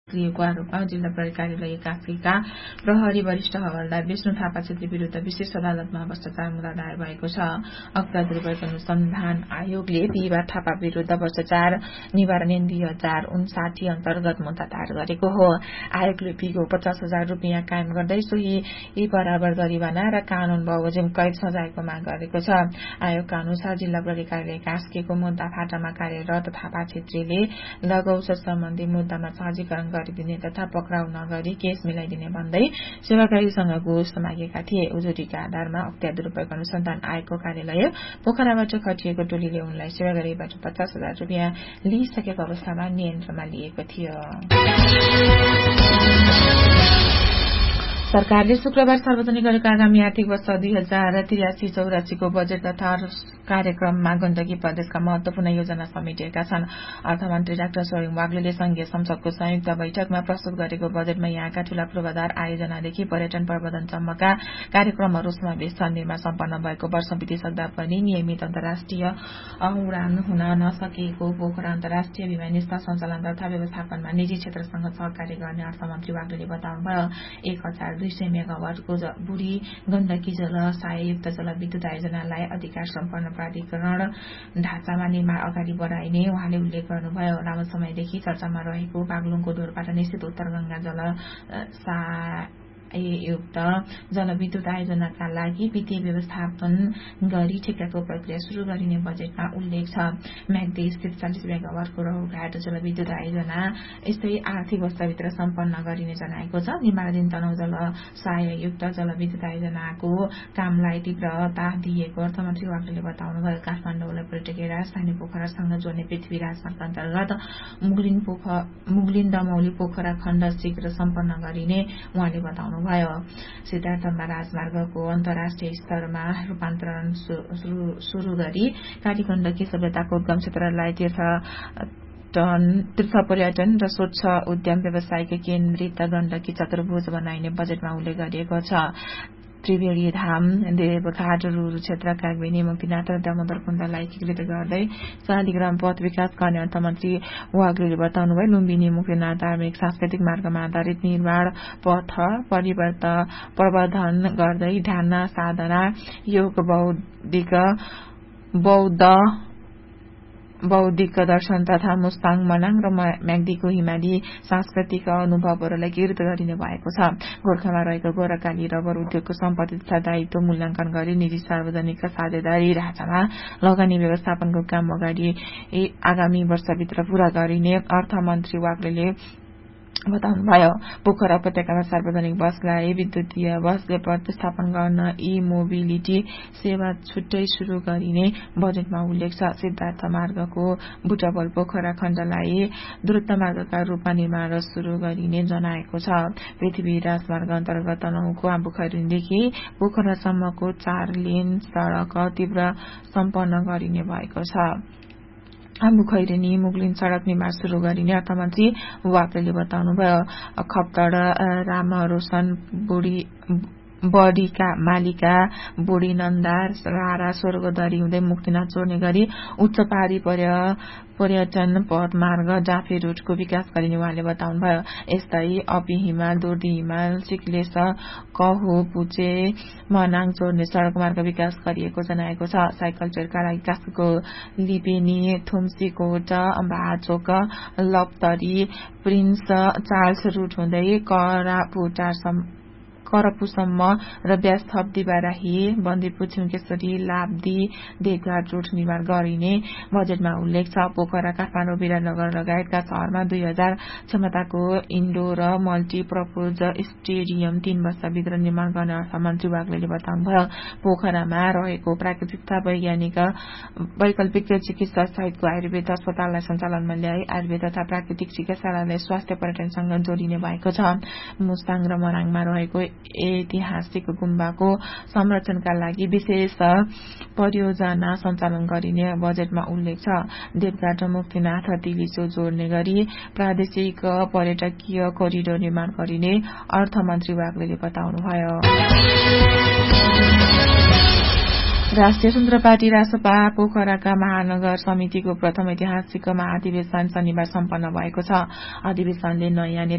गरिएको आरोपमा जिल्ला प्रहरी कार्यालय कास्कीका प्रहरी वरिष्ठ हवलदार विष्णु थापा छेत्री विरूद्ध विशेष अदालतमा भ्रष्टाचार मुद्दा दायर भएको छ। अख्तियार दुरूपयोग अनुसन्धान आयोगले बिहिबार थापा विरूद्ध भ्रष्टाचार निवारण ऐन 2059 अन्तर्गत मुद्दा दायर गरेको हो। आयोगले पिगो 50,000 रुपियाँ कायम गर्दै सोही बराबर गरिवाना र कानून बमोजिम कैद सजायको माग गरेको छ। आयोगका अनुसार जिल्ला प्रहरी कार्यालय कास्कीको मुद्दा फाटामा कार्यरत थापा छेत्रीले लगौषध सम्बन्धी मुद्दामा सहजीकरण गरिदिने तथा पक्राउ नगरी केस मिलाइदिने भन्दै सेवाग्राहीसँग घुस मागेका थिए। उजुरीका आधारमा अख्तियार दुरूपयोग अनुसन्धान आयोगको कार्यालय पोखराबाट खटिएको टोलीले उनलाई सेवाग्राहीबाट 50,000 रुपियाँ लिइसकेको अवस्थामा नियन्त्रणमा लिएको थियो। सरकारले शुक्रबार सार्वजनिक गरेको आगामी आर्थिक वर्ष 2083-84 को बजेट तथा कार्यक्रममा गण्डकी प्रदेशका महत्वपूर्ण योजना समेटिएका छन्। अर्थमन्त्री डाक्टर स्वयं वाग्लेले संघीय संसदको संयुक्त बैठकमा प्रस्तुत गरेको बजेटमा यहाँका ठूला पूर्वाधार आयोजनादेखि पर्यटन प्रबन्धनसम्मका कार्यक्रमहरू समावेश छन्। निर्माण सम्पन्न भएको वर्ष बितिसक्दा पनि नियमित अन्तर्राष्ट्रिय उडान हुन नसकेको पोखरा अन्तर्राष्ट्रिय विमानस्थल सञ्चालन तथा व्यवस्थापनमा निजी क्षेत्रसँग सहकार्य गर्ने अर्थमन्त्री वाग्लेले बताउनुभयो। 1200 मेगावाटको बुढी गण्डकी जलसाययुक्त जलविद्युत आयोजनालाई अधिकार सम्पन्न प्राधिकरण ढाँचामा निर्माण अगाडि बढाइने उहाँले उल्लेख गर्नुभयो। लामो समयदेखि चर्चामा रहेको बागलुङको ढोरपाटा निश्चित उत्तर गंगा युक्त जलविद्युत आयोजनाका लागि वित्तीय व्यवस्थापन गरी ठेक्काको प्रक्रिया शुरू गरिने बजेटमा उल्लेख छ। म्याग्दी स्थित 40 मेगावाटको रौघाट जलविद्युत आयोजना यस्तै आर्थिक वर्षभित्र सम्पन्न गरिने जनाएको छ। निर्माणाधीन तनहुँ जलसाययुक्त जलविद्युत आयोजनाको कामलाई तीव्रता दिएको अर्थमन्त्री वाग्लेले बताउनुभयो। काठमाडौँलाई पर्यटकीय राजधानी पोखरासँग जोड्ने पृथ्वी राजमार्ग अन्तर्गत मुगलिन दमौली पोखरा खण्ड शीघ्र सम्पन्न गरिने उहाँले बताउनु भयो। सिद्धार्थमा राजमार्गको अन्तर्राष्ट्रिय स्तरमा रूपान्तरण शुरू गरी कालीगण्डकी सभ्यताको उद्गम क्षेत्रलाई तीर्थ पर्यटन र स्वच्छ उद्यम व्यवसायको केन्द्रित गण्डकी चतुर्भुज बनाइने बजेटमा उल्लेख गरिएको छ। त्रिवेणी धाम देवघाट रुरु क्षेत्र कागबेनी मुक्तिनाथ र दामोदर कुण्डलाई एकीकृत गर्दै शालिग्राम पथ विकास गर्ने अर्थमन्त्री वाग्लेले बताउनुभयो। लुम्बिनी मुक्तिनाथ धार्मिक सांस्कृतिक मार्गमा आधारित निर्माण पथ प्रवर्धन गर्दै ध्यान साधना योग बौद्धिक दर्शन तथा मुस्ताङ मनाङ र म्याग्दीको हिमाली सांस्कृतिक अनुभवहरूलाई एकीकृत गरिने भएको छ। गोर्खामा रहेको गोराकाली रबर उद्योगको सम्पत्ति तथा दायित्व मूल्याङ्कन गरी निजी सार्वजनिक साझेदारी ढाँचामा लगानी व्यवस्थापनको काम आगामी वर्षभित्र पूरा गरिने अर्थमन्त्री वाग्लेले बताउनुभयो। पोखरा उपत्यकामा सार्वजनिक बसलाई विद्युतीय बसले प्रतिस्थापन गर्न ई-मोबिलिटी सेवा छुट्टै शुरू गरिने बजेटमा उल्लेख छ। सिद्धार्थ मार्गको बुटवल पोखरा खण्डलाई द्रुत मार्गका रूपमा निर्माण शुरू गरिने जनाएको छ। पृथ्वी राजमार्ग अन्तर्गत तनहुँको आम्बुखैरेनीदेखि पोखरासम्मको 4 लेन सड़क तीव्र सम्पन्न गरिने भएको छ। आम्बुखैरेनी मुगलिन सड़क निर्माण शुरू गरिने अर्थमन्त्री वाग्लेले बताउनुभयो। खप्तड रामरोशन बडीका मालिका बुढी नन्दा रारा स्वर्गदरी हुँदै मुक्तिनाथ जोड्ने गरी उच्च पहाडी पर्यटन पथ मार्ग जाफे रूटको विकास गरिने उहाँले बताउनुभयो। यस्तै अपी हिमाल दुर्दी हिमाल सिक्लेश कहु पुचे मनाङ जोड्ने सड़क मार्ग विकास गरिएको जनाएको छ। साइकल ट्रेलका लागि कास्कीको लिपेनी थुम्सीकोट भाचोक लप्तरी प्रिन्स चार्ल्स रूट हुँदै करपुसम्म र व्यास थप दिबाराही बन्दीपुर छिमकेश्वरी लाब्दी देवघाट रूट निर्माण गरिने बजेटमा उल्लेख छ। पोखरा काठमाडौँ विराटनगर लगायतका शहरमा 2000 क्षमताको इन्डोर मल्टीपर्पज स्टेडियम 3 वर्षभित्र निर्माण गर्ने अर्थमन्त्री वाग्लेले बताउनुभयो। पोखरामा रहेको प्राकृतिक तथा वैकल्पिक चिकित्सा सहितको आयुर्वेद अस्पताललाई सञ्चालनमा ल्याई आयुर्वेद तथा प्राकृतिक चिकित्सालयलाई स्वास्थ्य पर्यटनसँग जोडिने भएको छ। मुस्ताङ र मनाङमा रहेको ऐतिहासिक गुम्बाको संरक्षणका लागि विशेष परियोजना सञ्चालन गरिने बजेटमा उल्लेख छ। देवघाट मुक्तिनाथ र तिलिचो जोड्ने गरी प्रादेशिक पर्यटकीय कोरिडोर निर्माण गरिने अर्थमन्त्री वाग्लेले बताउनुभयो। राष्ट्रिय स्वतन्त्र पार्टी रासपा पोखराका महानगर समितिको प्रथम ऐतिहासिक महाधिवेशन शनिबार सम्पन्न भएको छ। अधिवेशनले नयाँ